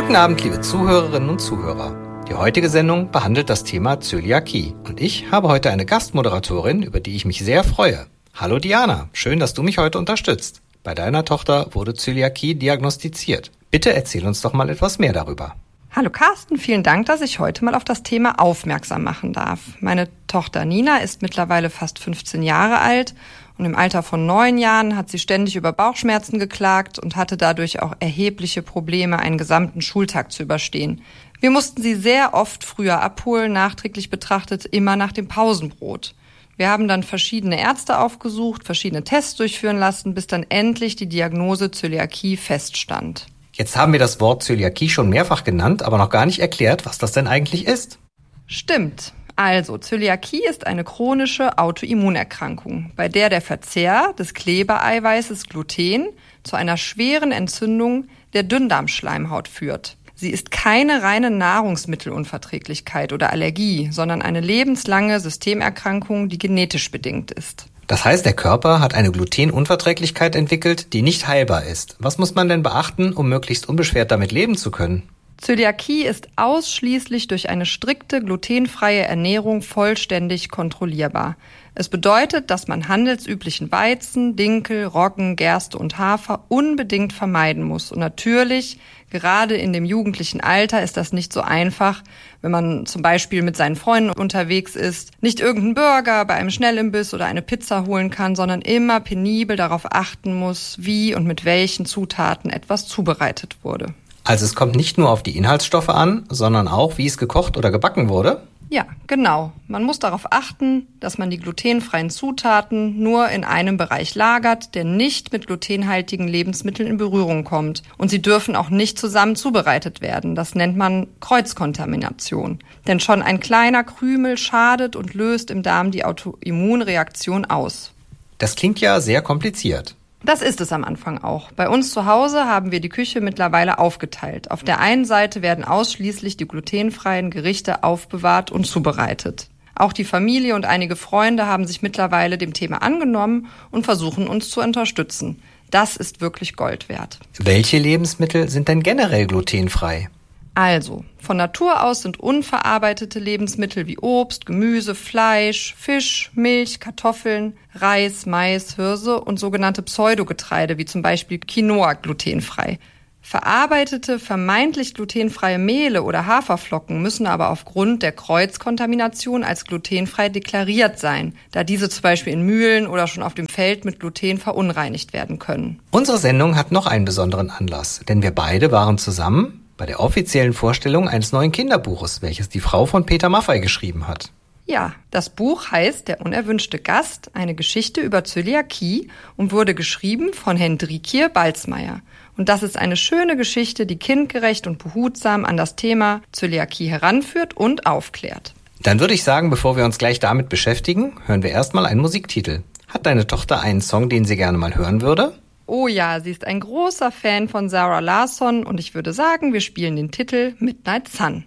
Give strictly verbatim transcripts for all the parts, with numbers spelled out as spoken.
Guten Abend, liebe Zuhörerinnen und Zuhörer. Die heutige Sendung behandelt das Thema Zöliakie und ich habe heute eine Gastmoderatorin, über die ich mich sehr freue. Hallo Diana, schön, dass du mich heute unterstützt. Bei deiner Tochter wurde Zöliakie diagnostiziert. Bitte erzähl uns doch mal etwas mehr darüber. Hallo Carsten, vielen Dank, dass ich heute mal auf das Thema aufmerksam machen darf. Meine Tochter Nina ist mittlerweile fast fünfzehn Jahre alt und im Alter von neun Jahren hat sie ständig über Bauchschmerzen geklagt und hatte dadurch auch erhebliche Probleme, einen gesamten Schultag zu überstehen. Wir mussten sie sehr oft früher abholen, nachträglich betrachtet immer nach dem Pausenbrot. Wir haben dann verschiedene Ärzte aufgesucht, verschiedene Tests durchführen lassen, bis dann endlich die Diagnose Zöliakie feststand. Jetzt haben wir das Wort Zöliakie schon mehrfach genannt, aber noch gar nicht erklärt, was das denn eigentlich ist. Stimmt. Also, Zöliakie ist eine chronische Autoimmunerkrankung, bei der der Verzehr des Klebereiweißes Gluten zu einer schweren Entzündung der Dünndarmschleimhaut führt. Sie ist keine reine Nahrungsmittelunverträglichkeit oder Allergie, sondern eine lebenslange Systemerkrankung, die genetisch bedingt ist. Das heißt, der Körper hat eine Glutenunverträglichkeit entwickelt, die nicht heilbar ist. Was muss man denn beachten, um möglichst unbeschwert damit leben zu können? Zöliakie ist ausschließlich durch eine strikte glutenfreie Ernährung vollständig kontrollierbar. Es bedeutet, dass man handelsüblichen Weizen, Dinkel, Roggen, Gerste und Hafer unbedingt vermeiden muss. Und natürlich, gerade in dem jugendlichen Alter ist das nicht so einfach, wenn man zum Beispiel mit seinen Freunden unterwegs ist, nicht irgendeinen Burger bei einem Schnellimbiss oder eine Pizza holen kann, sondern immer penibel darauf achten muss, wie und mit welchen Zutaten etwas zubereitet wurde. Also es kommt nicht nur auf die Inhaltsstoffe an, sondern auch, wie es gekocht oder gebacken wurde? Ja, genau. Man muss darauf achten, dass man die glutenfreien Zutaten nur in einem Bereich lagert, der nicht mit glutenhaltigen Lebensmitteln in Berührung kommt. Und sie dürfen auch nicht zusammen zubereitet werden. Das nennt man Kreuzkontamination. Denn schon ein kleiner Krümel schadet und löst im Darm die Autoimmunreaktion aus. Das klingt ja sehr kompliziert. Das ist es am Anfang auch. Bei uns zu Hause haben wir die Küche mittlerweile aufgeteilt. Auf der einen Seite werden ausschließlich die glutenfreien Gerichte aufbewahrt und zubereitet. Auch die Familie und einige Freunde haben sich mittlerweile dem Thema angenommen und versuchen uns zu unterstützen. Das ist wirklich Gold wert. Welche Lebensmittel sind denn generell glutenfrei? Also, von Natur aus sind unverarbeitete Lebensmittel wie Obst, Gemüse, Fleisch, Fisch, Milch, Kartoffeln, Reis, Mais, Hirse und sogenannte Pseudogetreide wie zum Beispiel Quinoa glutenfrei. Verarbeitete, vermeintlich glutenfreie Mehle oder Haferflocken müssen aber aufgrund der Kreuzkontamination als glutenfrei deklariert sein, da diese zum Beispiel in Mühlen oder schon auf dem Feld mit Gluten verunreinigt werden können. Unsere Sendung hat noch einen besonderen Anlass, denn wir beide waren zusammen bei der offiziellen Vorstellung eines neuen Kinderbuches, welches die Frau von Peter Maffay geschrieben hat. Ja, das Buch heißt Der unerwünschte Gast, eine Geschichte über Zöliakie und wurde geschrieben von Hendrikje Balzmeier. Und das ist eine schöne Geschichte, die kindgerecht und behutsam an das Thema Zöliakie heranführt und aufklärt. Dann würde ich sagen, bevor wir uns gleich damit beschäftigen, hören wir erstmal einen Musiktitel. Hat deine Tochter einen Song, den sie gerne mal hören würde? Oh ja, sie ist ein großer Fan von Zara Larsson und ich würde sagen, wir spielen den Titel Midnight Sun.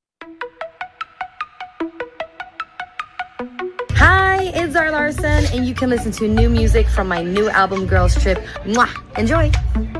Hi, it's Zara Larsson and you can listen to new music from my new album Girls Trip. Mwah! Enjoy!